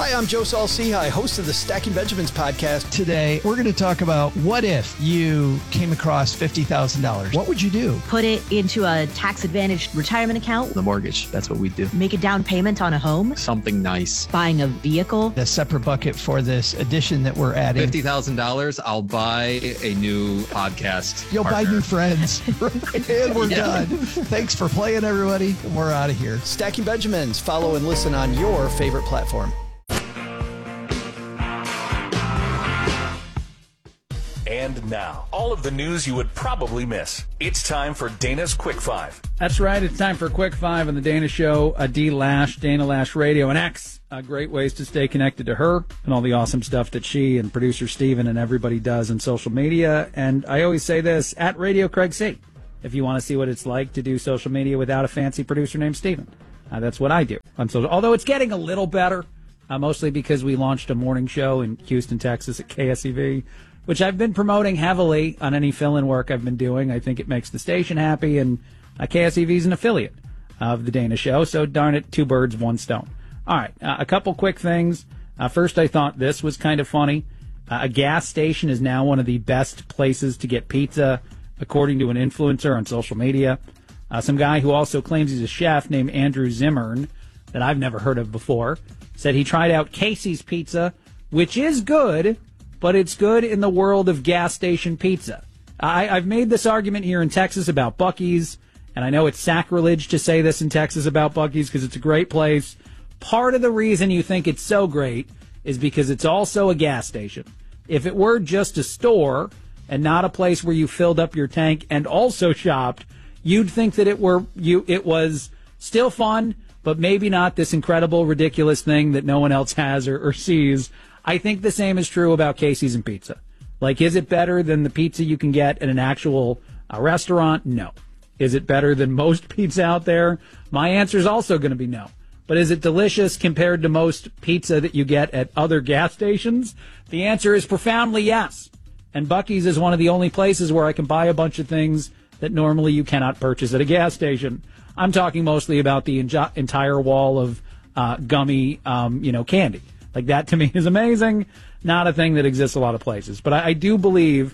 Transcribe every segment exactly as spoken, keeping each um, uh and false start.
Hi, I'm Joe Saul-Sehy, host of the Stacking Benjamins podcast. Today, we're going to talk about what if you came across fifty thousand dollars? What would you do? Put it into a tax-advantaged retirement account. The mortgage, that's what we do. Make a down payment on a home. Something nice. Buying a vehicle. A separate bucket for this addition that we're adding. fifty thousand dollars, I'll buy a new podcast You'll partner. buy new friends. And we're Yeah. done. Thanks for playing, everybody. And we're out of here. Stacking Benjamins. Follow and listen on your favorite platform. And now, all of the news you would probably miss. It's time for Dana's Quick Five. That's right. It's time for Quick Five on the Dana Show. A D Lash, Dana Lash Radio, and X. Uh, great ways to stay connected to her and all the awesome stuff that she and producer Steven and everybody does in social media. And I always say this, at Radio Craig C, if you want to see what it's like to do social media without a fancy producer named Steven. Uh, that's what I do on social. Although it's getting a little better, uh, mostly because we launched a morning show in Houston, Texas at K S E V, which I've been promoting heavily on any fill-in work I've been doing. I think it makes the station happy, and uh, K S E V is an affiliate of the Dana Show, so darn it, two birds, one stone. All right, uh, a couple quick things. Uh, first, I thought this was kind of funny. Uh, a gas station is now one of the best places to get pizza, according to an influencer on social media. Uh, some guy who also claims he's a chef named Andrew Zimmern, that I've never heard of before, said he tried out Casey's Pizza, which is good, but it's good in the world of gas station pizza. I, I've made this argument here in Texas about Buc-ee's, and I know it's sacrilege to say this in Texas about Buc-ee's because it's a great place. Part of the reason you think it's so great is because it's also a gas station. If it were just a store and not a place where you filled up your tank and also shopped, you'd think that it were you. It was still fun, but maybe not this incredible, ridiculous thing that no one else has or, or sees. I think the same is true about Casey's and Pizza. Like, is it better than the pizza you can get at an actual uh, restaurant? No. Is it better than most pizza out there? My answer is also going to be no. But is it delicious compared to most pizza that you get at other gas stations? The answer is profoundly yes. And Buc-ee's is one of the only places where I can buy a bunch of things that normally you cannot purchase at a gas station. I'm talking mostly about the enjo- entire wall of uh, gummy, um, you know, candy. Like, that to me is amazing. Not a thing that exists a lot of places. But I, I do believe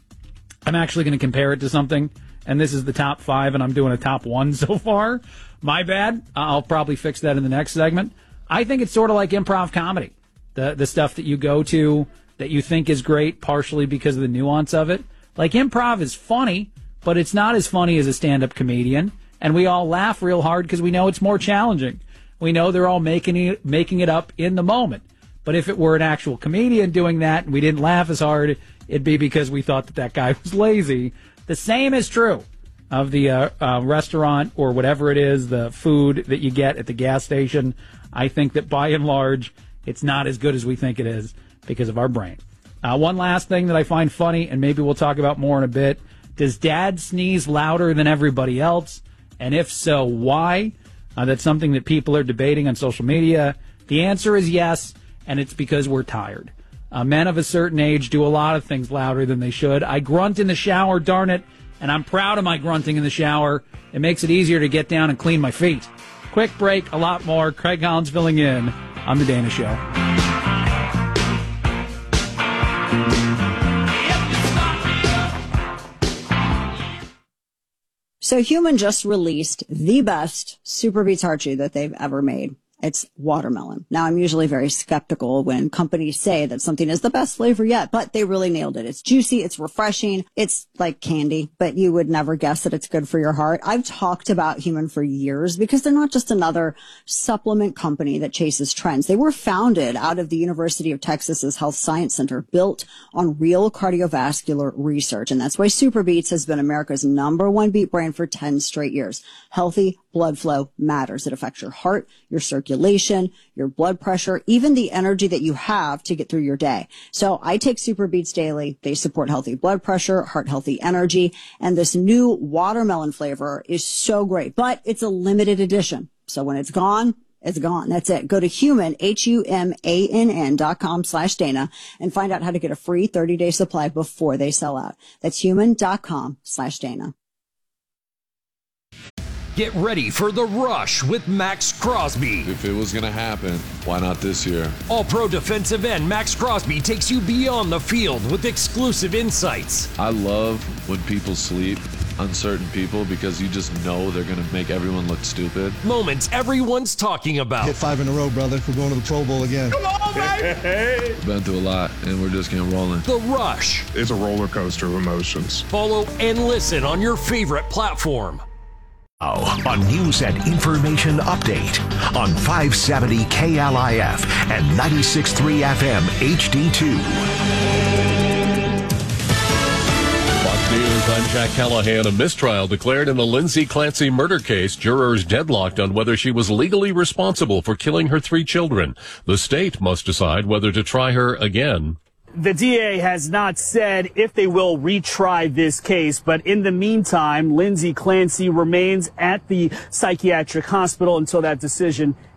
I'm actually going to compare it to something. And this is the top five, and I'm doing a top one so far. My bad. I'll probably fix that in the next segment. I think it's sort of like improv comedy. The the stuff that you go to that you think is great, partially because of the nuance of it. Like, improv is funny, but it's not as funny as a stand-up comedian. And we all laugh real hard because we know it's more challenging. We know they're all making it, making it up in the moment. But if it were an actual comedian doing that and we didn't laugh as hard, it'd be because we thought that that guy was lazy. The same is true of the uh, uh, restaurant or whatever it is, the food that you get at the gas station. I think that by and large, it's not as good as we think it is because of our brain. Uh, one last thing that I find funny, and maybe we'll talk about more in a bit. Does Dad sneeze louder than everybody else? And if so, why? Uh, that's something that people are debating on social media. The answer is yes, and it's because we're tired. Uh, men of a certain age do a lot of things louder than they should. I grunt in the shower, darn it, and I'm proud of my grunting in the shower. It makes it easier to get down and clean my feet. Quick break, a lot more. Craig Collins filling in on The Dana Show. So Human just released the best Super Beets Heart Chew that they've ever made. It's watermelon. Now, I'm usually very skeptical when companies say that something is the best flavor yet, but they really nailed it. It's juicy. It's refreshing. It's like candy, but you would never guess that it's good for your heart. I've talked about Human for years because they're not just another supplement company that chases trends. They were founded out of the University of Texas's Health Science Center, built on real cardiovascular research. And that's why Super Beets has been America's number one beet brand for ten straight years. Healthy blood flow matters. It affects your heart, your circulation, your blood pressure, even the energy that you have to get through your day. So I take Super Beets daily. They support healthy blood pressure, heart healthy energy, and this new watermelon flavor is so great, but it's a limited edition. So when it's gone, it's gone. That's it. Go to Human, H U M A N N dot com slash Dana and find out how to get a free thirty day supply before they sell out. That's human dot com slash Dana. Get ready for The Rush with Max Crosby. If it was going to happen, why not this year? All-Pro defensive end Max Crosby takes you beyond the field with exclusive insights. I love when people sleep on certain people because you just know they're going to make everyone look stupid. Moments everyone's talking about. Hit five in a row, brother. We're going to the Pro Bowl again. Come on, baby! Been through a lot, and we're just getting rolling. The Rush. It's a roller coaster of emotions. Follow and listen on your favorite platform. Oh, a news and information update on five seventy K L I F and ninety-six point three F M H D two. Fox News, I'm Jack Callahan. A mistrial declared in the Lindsay Clancy murder case. Jurors deadlocked on whether she was legally responsible for killing her three children. The state must decide whether to try her again. The D A has not said if they will retry this case, but in the meantime, Lindsay Clancy remains at the psychiatric hospital until that decision